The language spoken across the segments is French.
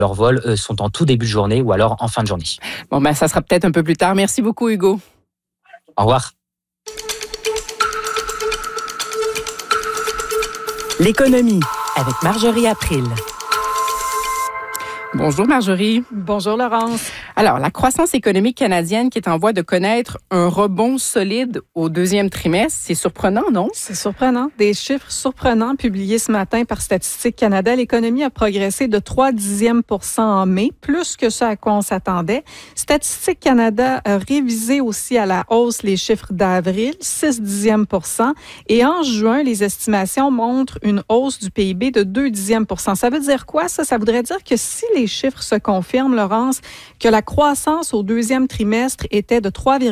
leurs vols sont en tout début de journée ou alors en fin de journée. Bon, ça sera peut-être un peu plus tard. Merci beaucoup, Hugo. Au revoir. L'économie avec Marjorie April. Bonjour Marjorie. Bonjour Laurence. Alors, la croissance économique canadienne qui est en voie de connaître un rebond solide au deuxième trimestre, c'est surprenant, non? C'est surprenant. Des chiffres surprenants publiés ce matin par Statistique Canada. L'économie a progressé de 0,3% en mai, plus que ce à quoi on s'attendait. Statistique Canada a révisé aussi à la hausse les chiffres d'avril, 0,6%. Et en juin, les estimations montrent une hausse du PIB de 0,2%. Ça veut dire quoi, ça? Ça voudrait dire que si les chiffres se confirment, Laurence, que la croissance au deuxième trimestre était de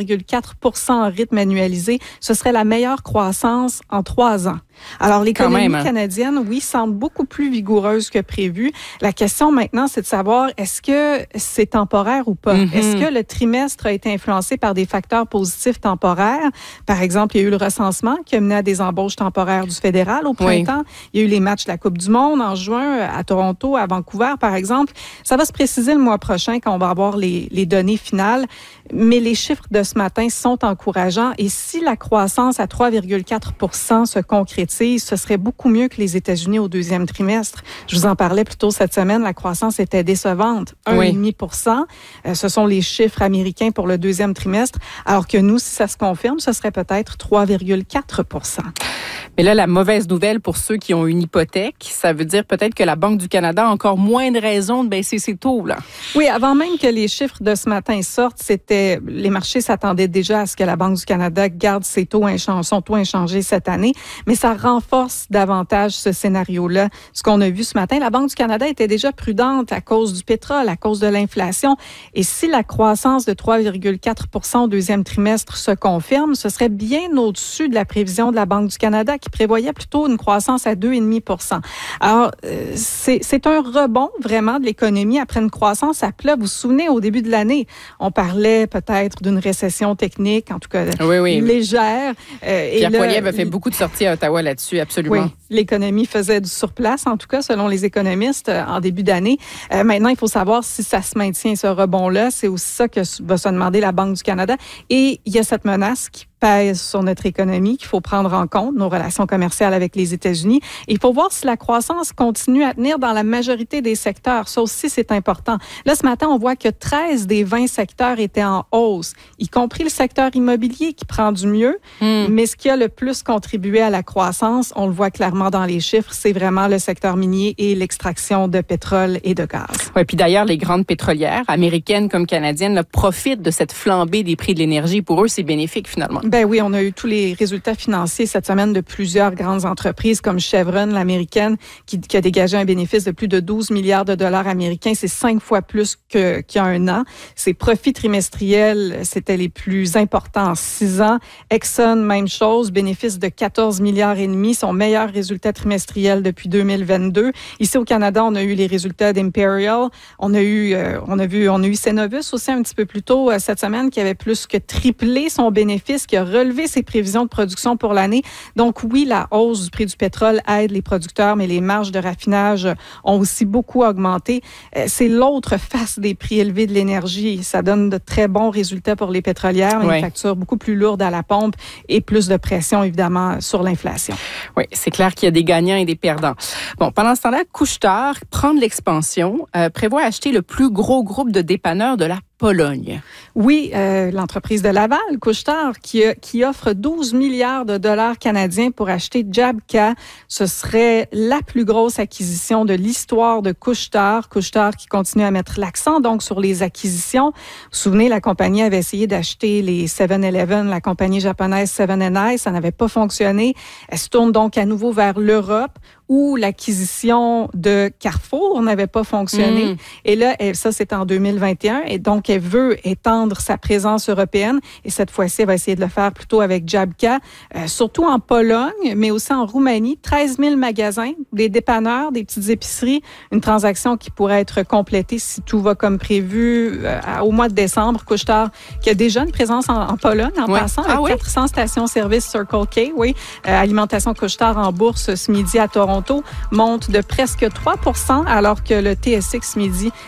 3,4% en rythme annualisé, ce serait la meilleure croissance en 3 ans. Alors, l'économie canadienne, oui, semble beaucoup plus vigoureuse que prévu. La question maintenant, c'est de savoir, est-ce que c'est temporaire ou pas? Est-ce que le trimestre a été influencé par des facteurs positifs temporaires? Par exemple, il y a eu le recensement qui a mené à des embauches temporaires du fédéral au printemps. Il y a eu les matchs de la Coupe du Monde en juin à Toronto, à Vancouver, par exemple. Ça va se préciser le mois prochain quand on va avoir les données finales. Mais les chiffres de ce matin sont encourageants. Et si la croissance à 3,4% se concrétise, ce serait beaucoup mieux que les États-Unis au deuxième trimestre. Je vous en parlais plus tôt cette semaine, la croissance était décevante, 1,5%. Ce sont les chiffres américains pour le deuxième trimestre, alors que nous, si ça se confirme, ce serait peut-être 3,4%. Mais là, la mauvaise nouvelle pour ceux qui ont une hypothèque, ça veut dire peut-être que la Banque du Canada a encore moins de raisons de baisser ses taux, là. Oui, avant même que les chiffres de ce matin sortent, les marchés s'attendaient déjà à ce que la Banque du Canada garde son taux inchangé cette année, mais ça renforce davantage ce scénario-là. Ce qu'on a vu ce matin, la Banque du Canada était déjà prudente à cause du pétrole, à cause de l'inflation. Et si la croissance de 3,4% au deuxième trimestre se confirme, ce serait bien au-dessus de la prévision de la Banque du Canada qui prévoyait plutôt une croissance à 2,5%. Alors, c'est un rebond vraiment de l'économie après une croissance à plat. Vous vous souvenez, au début de l'année, on parlait peut-être d'une récession technique, en tout cas légère. Pierre Poilievre a fait beaucoup de sorties à Ottawa là-dessus, absolument. Oui, l'économie faisait du surplace, en tout cas, selon les économistes, en début d'année. Maintenant, il faut savoir si ça se maintient, ce rebond-là. C'est aussi ça que va se demander la Banque du Canada. Et il y a cette menace qui pèse sur notre économie qu'il faut prendre en compte, nos relations commerciales avec les États-Unis. Et il faut voir si la croissance continue à tenir dans la majorité des secteurs. Ça aussi, c'est important. Là, ce matin, on voit que 13 des 20 secteurs étaient en hausse, y compris le secteur immobilier qui prend du mieux. Mais ce qui a le plus contribué à la croissance, on le voit clairement dans les chiffres, c'est vraiment le secteur minier et l'extraction de pétrole et de gaz. Oui, puis d'ailleurs, les grandes pétrolières, américaines comme canadiennes, là, profitent de cette flambée des prix de l'énergie. Pour eux, c'est bénéfique finalement. Ben oui, on a eu tous les résultats financiers cette semaine de plusieurs grandes entreprises comme Chevron, l'américaine, qui a dégagé un bénéfice de plus de 12 milliards de dollars américains. C'est 5 fois plus qu'il y a un an. Ses profits trimestriels, c'était les plus importants en 6 ans. Exxon, même chose, bénéfice de 14 milliards et demi, son meilleur résultat trimestriel depuis 2022. Ici au Canada, on a eu les résultats d'Imperial. On a eu Cenovus aussi un petit peu plus tôt cette semaine qui avait plus que triplé son bénéfice, qui a relevé ses prévisions de production pour l'année. Donc oui, la hausse du prix du pétrole aide les producteurs, mais les marges de raffinage ont aussi beaucoup augmenté. C'est l'autre face des prix élevés de l'énergie. Ça donne de très bons résultats pour les pétrolières, mais une facture beaucoup plus lourde à la pompe et plus de pression, évidemment, sur l'inflation. Oui, c'est clair qu'il y a des gagnants et des perdants. Bon, pendant ce temps-là, Couche-Tard prend de l'expansion, prévoit acheter le plus gros groupe de dépanneurs de la Pologne. Oui, l'entreprise de Laval, Couche-Tard, qui offre 12 milliards de dollars canadiens pour acheter Jabka. Ce serait la plus grosse acquisition de l'histoire de Couche-Tard. Couche-Tard qui continue à mettre l'accent donc sur les acquisitions. Vous vous souvenez, la compagnie avait essayé d'acheter les 7-Eleven, la compagnie japonaise 7&I. Ça n'avait pas fonctionné. Elle se tourne donc à nouveau vers l'Europe où l'acquisition de Carrefour n'avait pas fonctionné. Et là, ça, c'est en 2021. Et donc, elle veut étendre sa présence européenne. Et cette fois-ci, elle va essayer de le faire plutôt avec Jabka, surtout en Pologne, mais aussi en Roumanie. 13 000 magasins, des dépanneurs, des petites épiceries. Une transaction qui pourrait être complétée si tout va comme prévu au mois de décembre. Couche-Tard, qui a déjà une présence en Pologne, en passant, avec 400 stations-service Circle K. Alimentation Couche-Tard en bourse ce midi à Toronto. Toronto monte de presque 3 alors que le TSX Midi